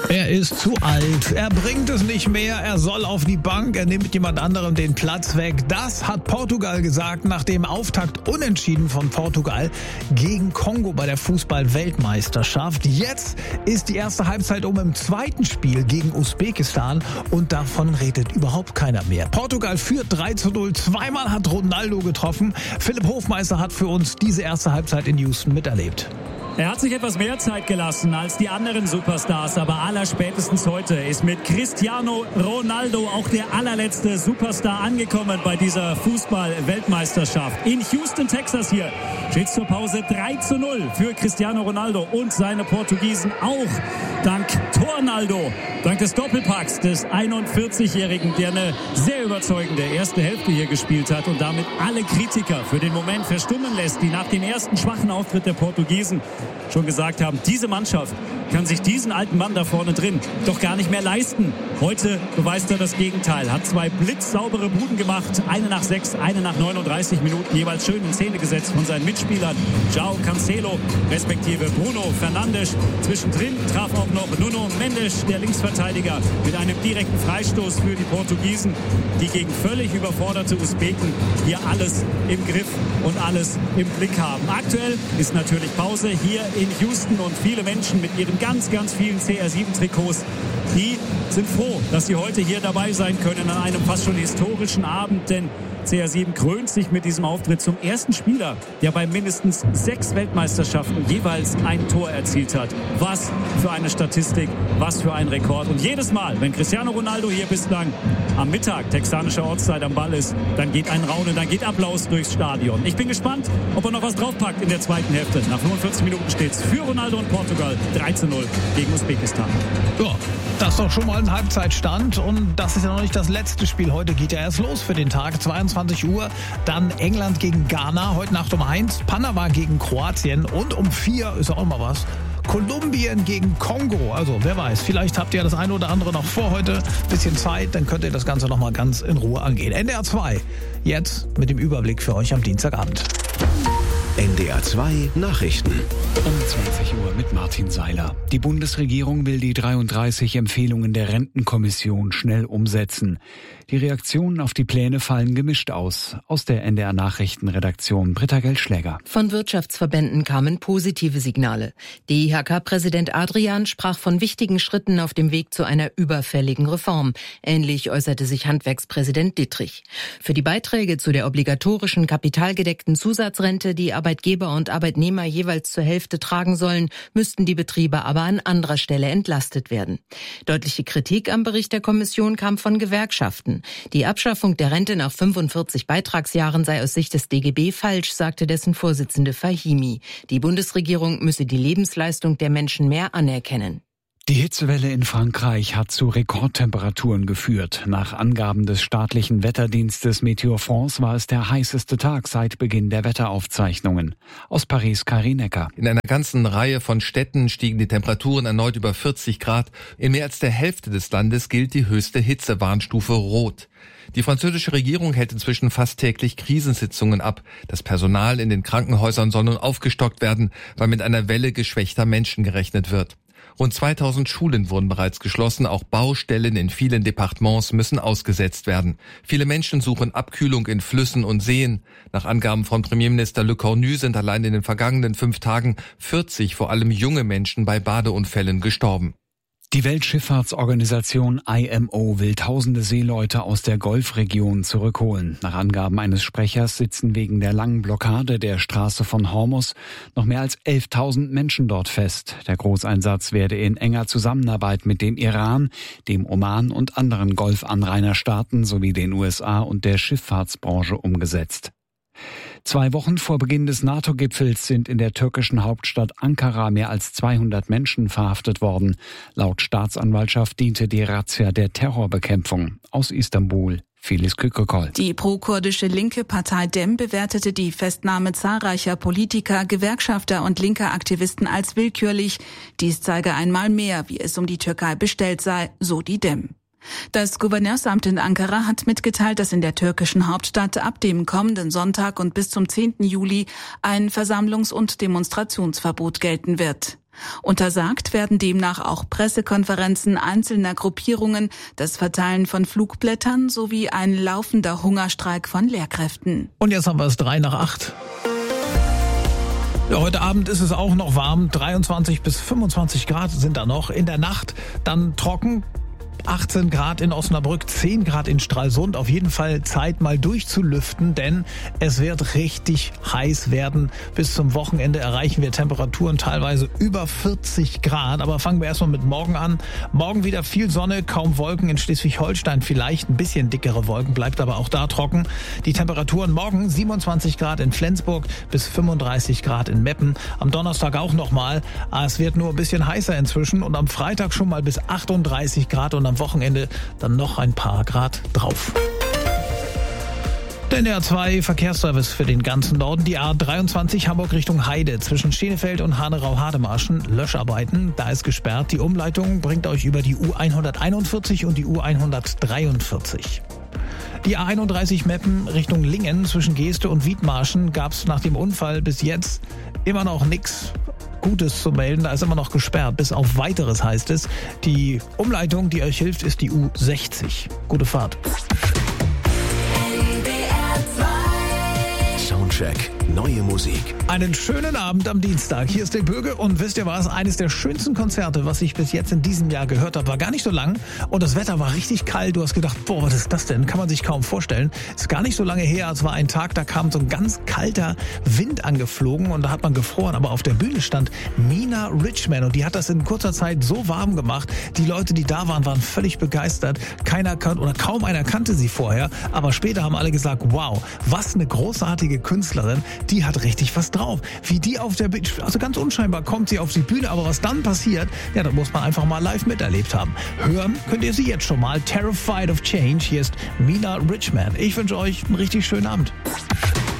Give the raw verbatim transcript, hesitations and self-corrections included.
Er ist zu alt, er bringt es nicht mehr, er soll auf die Bank, er nimmt jemand anderem den Platz weg. Das hat Portugal gesagt nach dem Auftakt Unentschieden von Portugal gegen Kongo bei der Fußball-Weltmeisterschaft. Jetzt ist die erste Halbzeit um im zweiten Spiel gegen Usbekistan und davon redet überhaupt keiner mehr. Portugal führt drei zu null, zweimal hat Ronaldo getroffen. Philipp Hofmeister hat für uns diese erste Halbzeit in Houston miterlebt. Er hat sich etwas mehr Zeit gelassen als die anderen Superstars, aber allerspätestens heute ist mit Cristiano Ronaldo auch der allerletzte Superstar angekommen bei dieser Fußball-Weltmeisterschaft. In Houston, Texas hier steht zur Pause drei zu null für Cristiano Ronaldo und seine Portugiesen, auch dank Tornaldo, dank des Doppelpacks des einundvierzigjährigen, der eine sehr überzeugende erste Hälfte hier gespielt hat und damit alle Kritiker für den Moment verstummen lässt, die nach dem ersten schwachen Auftritt der Portugiesen schon gesagt haben, diese Mannschaft kann sich diesen alten Mann da vorne drin doch gar nicht mehr leisten. Heute beweist er das Gegenteil, hat zwei blitzsaubere Buden gemacht, eine nach sechs, eine nach neununddreißig Minuten, jeweils schön in Szene gesetzt von seinen Mitspielern João Cancelo respektive Bruno Fernandes. Zwischendrin traf auch noch Nuno Mendes, der Linksverteidiger, mit einem direkten Freistoß für die Portugiesen, die gegen völlig überforderte Usbeken hier alles im Griff und alles im Blick haben. Aktuell ist natürlich Pause hier in Houston und viele Menschen mit ihren ganz, ganz vielen C R sieben Trikots, die sind froh, dass sie heute hier dabei sein können an einem fast schon historischen Abend, denn C R sieben krönt sich mit diesem Auftritt zum ersten Spieler, der bei mindestens sechs Weltmeisterschaften jeweils ein Tor erzielt hat. Was für eine Statistik, was für ein Rekord. Und jedes Mal, wenn Cristiano Ronaldo hier bislang am Mittag texanischer Ortszeit am Ball ist, dann geht ein Raunen, dann geht Applaus durchs Stadion. Ich bin gespannt, ob er noch was draufpackt in der zweiten Hälfte. Nach fünfundvierzig Minuten steht es für Ronaldo und Portugal drei zu null gegen Usbekistan. Ja, das ist doch schon mal ein Halbzeitstand und das ist ja noch nicht das letzte Spiel. Heute geht ja erst los für den Tag, zweiundzwanzig Uhr, dann England gegen Ghana, heute Nacht um eins, Panama gegen Kroatien und um vier ist auch mal was. Kolumbien gegen Kongo. Also wer weiß, vielleicht habt ihr das eine oder andere noch vor heute. Bisschen Zeit, dann könnt ihr das Ganze noch mal ganz in Ruhe angehen. N D R zwei, jetzt mit dem Überblick für euch am Dienstagabend. N D R zwei Nachrichten. Um zwanzig Uhr mit Martin Seiler. Die Bundesregierung will die dreiunddreißig Empfehlungen der Rentenkommission schnell umsetzen. Die Reaktionen auf die Pläne fallen gemischt aus. Aus der N D R Nachrichtenredaktion Britta Geldschläger. Von Wirtschaftsverbänden kamen positive Signale. D I H K-Präsident Adrian sprach von wichtigen Schritten auf dem Weg zu einer überfälligen Reform. Ähnlich äußerte sich Handwerkspräsident Dittrich. Für die Beiträge zu der obligatorischen kapitalgedeckten Zusatzrente, die Arbeitgeber und Arbeitnehmer jeweils zur Hälfte tragen sollen, müssten die Betriebe aber an anderer Stelle entlastet werden. Deutliche Kritik am Bericht der Kommission kam von Gewerkschaften. Die Abschaffung der Rente nach fünfundvierzig Beitragsjahren sei aus Sicht des D G B falsch, sagte dessen Vorsitzende Fahimi. Die Bundesregierung müsse die Lebensleistung der Menschen mehr anerkennen. Die Hitzewelle in Frankreich hat zu Rekordtemperaturen geführt. Nach Angaben des staatlichen Wetterdienstes Météo France war es der heißeste Tag seit Beginn der Wetteraufzeichnungen. Aus Paris, Karin Ecker. In einer ganzen Reihe von Städten stiegen die Temperaturen erneut über vierzig Grad. In mehr als der Hälfte des Landes gilt die höchste Hitzewarnstufe Rot. Die französische Regierung hält inzwischen fast täglich Krisensitzungen ab. Das Personal in den Krankenhäusern soll nun aufgestockt werden, weil mit einer Welle geschwächter Menschen gerechnet wird. Rund zweitausend Schulen wurden bereits geschlossen, auch Baustellen in vielen Departements müssen ausgesetzt werden. Viele Menschen suchen Abkühlung in Flüssen und Seen. Nach Angaben von Premierminister Le Cornu sind allein in den vergangenen fünf Tagen vierzig, vor allem junge Menschen, bei Badeunfällen gestorben. Die Weltschifffahrtsorganisation I M O will tausende Seeleute aus der Golfregion zurückholen. Nach Angaben eines Sprechers sitzen wegen der langen Blockade der Straße von Hormuz noch mehr als elftausend Menschen dort fest. Der Großeinsatz werde in enger Zusammenarbeit mit dem Iran, dem Oman und anderen Golfanrainerstaaten sowie den U S A und der Schifffahrtsbranche umgesetzt. Zwei Wochen vor Beginn des NATO-Gipfels sind in der türkischen Hauptstadt Ankara mehr als zweihundert Menschen verhaftet worden. Laut Staatsanwaltschaft diente die Razzia der Terrorbekämpfung. Aus Istanbul, Filiz Kükrekol. Die pro-kurdische linke Partei Dem bewertete die Festnahme zahlreicher Politiker, Gewerkschafter und linker Aktivisten als willkürlich. Dies zeige einmal mehr, wie es um die Türkei bestellt sei, so die Dem. Das Gouverneursamt in Ankara hat mitgeteilt, dass in der türkischen Hauptstadt ab dem kommenden Sonntag und bis zum zehnten Juli ein Versammlungs- und Demonstrationsverbot gelten wird. Untersagt werden demnach auch Pressekonferenzen einzelner Gruppierungen, das Verteilen von Flugblättern sowie ein laufender Hungerstreik von Lehrkräften. Und jetzt haben wir es drei nach acht. Ja, heute Abend ist es auch noch warm. dreiundzwanzig bis fünfundzwanzig Grad sind da noch. In der Nacht dann trocken. achtzehn Grad in Osnabrück, zehn Grad in Stralsund. Auf jeden Fall Zeit mal durchzulüften, denn es wird richtig heiß werden. Bis zum Wochenende erreichen wir Temperaturen teilweise über vierzig Grad. Aber fangen wir erstmal mit morgen an. Morgen wieder viel Sonne, kaum Wolken. In Schleswig-Holstein vielleicht ein bisschen dickere Wolken, bleibt aber auch da trocken. Die Temperaturen morgen siebenundzwanzig Grad in Flensburg bis fünfunddreißig Grad in Meppen. Am Donnerstag auch nochmal. Es wird nur ein bisschen heißer inzwischen und am Freitag schon mal bis achtunddreißig Grad und am Wochenende dann noch ein paar Grad drauf. Der N D R zwei Verkehrsservice für den ganzen Norden, die A dreiundzwanzig Hamburg Richtung Heide zwischen Schenefeld und Hanerau-Hademarschen, Löscharbeiten, da ist gesperrt. Die Umleitung bringt euch über die U hunderteinundvierzig und die U hundertdreiundvierzig. Die A einunddreißig Meppen Richtung Lingen zwischen Geeste und Wiedmarschen gab es nach dem Unfall bis jetzt immer noch nichts Gutes zu melden. Da ist immer noch gesperrt. Bis auf Weiteres heißt es. Die Umleitung, die euch hilft, ist die U sechzig. Gute Fahrt. Soundcheck. Neue Musik. Einen schönen Abend am Dienstag. Hier ist der Bürger und wisst ihr was? Eines der schönsten Konzerte, was ich bis jetzt in diesem Jahr gehört habe, war gar nicht so lang und das Wetter war richtig kalt. Du hast gedacht, boah, was ist das denn? Kann man sich kaum vorstellen. Ist gar nicht so lange her, es war ein Tag, da kam so ein ganz kalter Wind angeflogen und da hat man gefroren. Aber auf der Bühne stand Nina Richman und die hat das in kurzer Zeit so warm gemacht. Die Leute, die da waren, waren völlig begeistert. Keiner kan- oder kaum einer kannte sie vorher, aber später haben alle gesagt, wow, was eine großartige Künstlerin. Die hat richtig was drauf. Wie die auf der Bühne, also ganz unscheinbar kommt sie auf die Bühne, aber was dann passiert, ja, das muss man einfach mal live miterlebt haben. Hören könnt ihr sie jetzt schon mal. Terrified of Change. Hier ist Nina Richman. Ich wünsche euch einen richtig schönen Abend.